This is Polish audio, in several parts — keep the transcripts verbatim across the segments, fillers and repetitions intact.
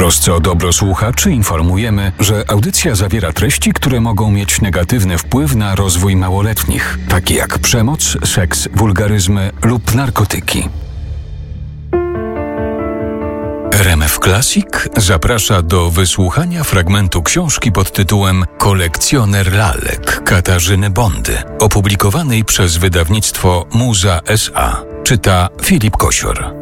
trosce o dobro słuchaczy informujemy, że audycja zawiera treści, które mogą mieć negatywny wpływ na rozwój małoletnich, takie jak przemoc, seks, wulgaryzmy lub narkotyki. R M F Classic zaprasza do wysłuchania fragmentu książki pod tytułem Kolekcjoner lalek Katarzyny Bondy, opublikowanej przez wydawnictwo Muza S A. Czyta Filip Kosior.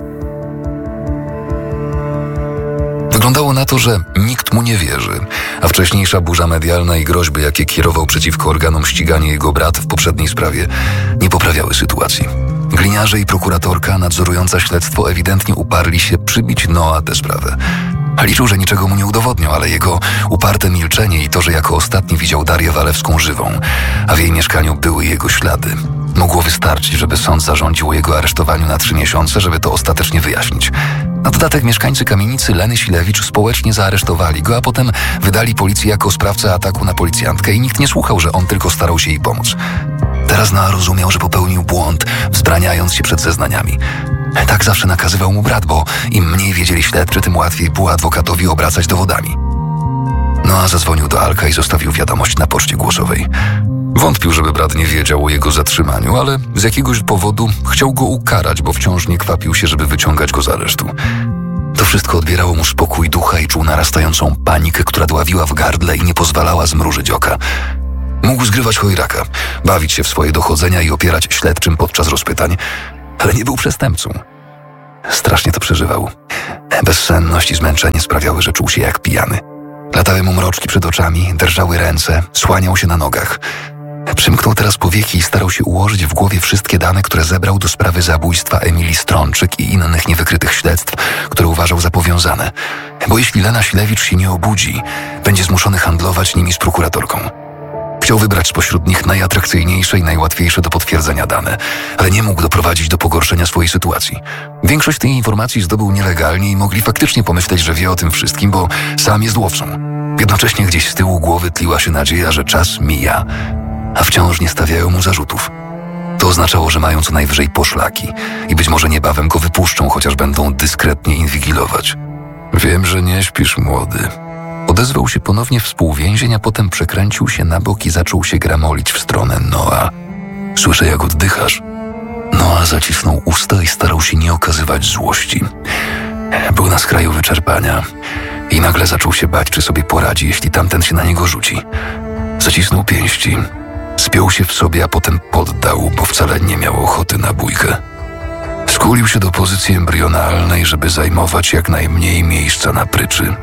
Wyglądało na to, że nikt mu nie wierzy, a wcześniejsza burza medialna i groźby, jakie kierował przeciwko organom ścigania jego brat w poprzedniej sprawie, nie poprawiały sytuacji. Gliniarze i prokuratorka nadzorująca śledztwo ewidentnie uparli się przybić Noa tę sprawę. Liczył, że niczego mu nie udowodnią, ale jego uparte milczenie i to, że jako ostatni widział Darię Walewską żywą, a w jej mieszkaniu były jego ślady, mogło wystarczyć, żeby sąd zarządził o jego aresztowaniu na trzy miesiące, żeby to ostatecznie wyjaśnić. Na dodatek mieszkańcy kamienicy Leny Silewicz społecznie zaaresztowali go, a potem wydali policji jako sprawcę ataku na policjantkę i nikt nie słuchał, że on tylko starał się jej pomóc. Teraz Noa rozumiał, że popełnił błąd, wzbraniając się przed zeznaniami. Tak zawsze nakazywał mu brat, bo im mniej wiedzieli śledczy, tym łatwiej było adwokatowi obracać dowodami. Noa zadzwonił do Alka i zostawił wiadomość na poczcie głosowej. Wątpił, żeby brat nie wiedział o jego zatrzymaniu, ale z jakiegoś powodu chciał go ukarać, bo wciąż nie kwapił się, żeby wyciągać go z aresztu. To wszystko odbierało mu spokój ducha i czuł narastającą panikę, która dławiła w gardle i nie pozwalała zmrużyć oka. Mógł zgrywać chojraka, bawić się w swoje dochodzenia i opierać śledczym podczas rozpytań, ale nie był przestępcą. Strasznie to przeżywał. Bezsenność i zmęczenie sprawiały, że czuł się jak pijany. Latały mu mroczki przed oczami, drżały ręce, słaniał się na nogach. Przymknął teraz powieki i starał się ułożyć w głowie wszystkie dane, które zebrał do sprawy zabójstwa Emilii Strączyk i innych niewykrytych śledztw, które uważał za powiązane. Bo jeśli Lena Silewicz się nie obudzi, będzie zmuszony handlować nimi z prokuratorką. Chciał wybrać spośród nich najatrakcyjniejsze i najłatwiejsze do potwierdzenia dane, ale nie mógł doprowadzić do pogorszenia swojej sytuacji. Większość tej informacji zdobył nielegalnie i mogli faktycznie pomyśleć, że wie o tym wszystkim, bo sam jest łowcą. Jednocześnie gdzieś z tyłu głowy tliła się nadzieja, że czas mija, a wciąż nie stawiają mu zarzutów. To oznaczało, że mają co najwyżej poszlaki i być może niebawem go wypuszczą, chociaż będą dyskretnie inwigilować. Wiem, że nie śpisz, młody. Odezwał się ponownie współwięzień, a potem przekręcił się na bok i zaczął się gramolić w stronę Noa. Słyszę, jak oddychasz. Noa zacisnął usta i starał się nie okazywać złości. Był na skraju wyczerpania i nagle zaczął się bać, czy sobie poradzi, jeśli tamten się na niego rzuci. Zacisnął pięści, spiął się w sobie, a potem poddał, bo wcale nie miał ochoty na bójkę. Skulił się do pozycji embrionalnej, żeby zajmować jak najmniej miejsca na pryczy.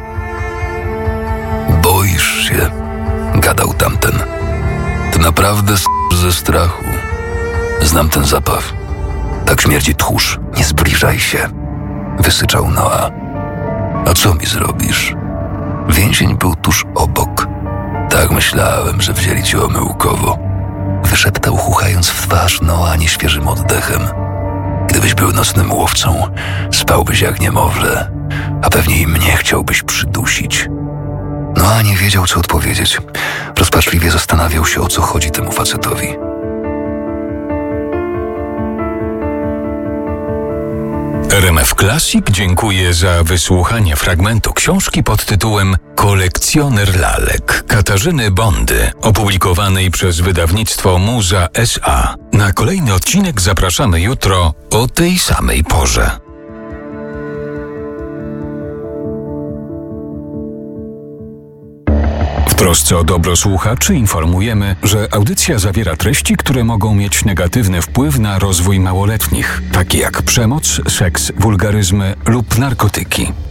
Boisz się, gadał tamten. Ty naprawdę s*** ze strachu. Znam ten zapach. Tak śmierdzi tchórz. Nie zbliżaj się, wysyczał Noa. A co mi zrobisz? Więzień był tuż obok. Tak myślałem, że wzięli cię omyłkowo. Wyszeptał, chuchając w twarz Noa nieświeżym oddechem. Gdybyś był nocnym łowcą, spałbyś jak niemowlę, a pewnie i mnie chciałbyś przydusić. Noa nie wiedział, co odpowiedzieć. Rozpaczliwie zastanawiał się, o co chodzi temu facetowi. R M F Classic dziękuję za wysłuchanie fragmentu książki pod tytułem Kolekcjoner lalek Katarzyny Bondy, opublikowanej przez wydawnictwo Muza S A. Na kolejny odcinek zapraszamy jutro o tej samej porze. W trosce o dobro słuchaczy informujemy, że audycja zawiera treści, które mogą mieć negatywny wpływ na rozwój małoletnich, takie jak przemoc, seks, wulgaryzmy lub narkotyki.